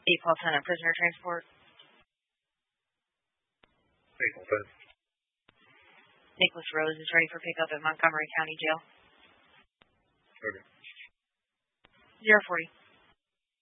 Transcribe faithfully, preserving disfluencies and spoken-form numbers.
eight twelve ten on prisoner transport. eight twelve ten. Nicholas Rose is ready for pickup at Montgomery County Jail. Okay. zero forty.